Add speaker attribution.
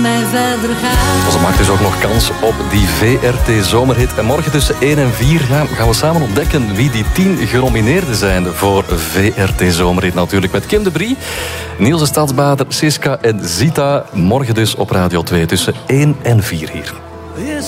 Speaker 1: mij verder gaat.
Speaker 2: Ze maakt dus ook nog kans op die VRT Zomerhit. En morgen tussen 1 en 4 gaan we samen ontdekken wie die 10 genomineerden zijn voor VRT Zomerhit. Natuurlijk met Kim de Brie, Niels de Stadsbader, Siska en Zita. Morgen dus op Radio 2 tussen 1 en 4 hier.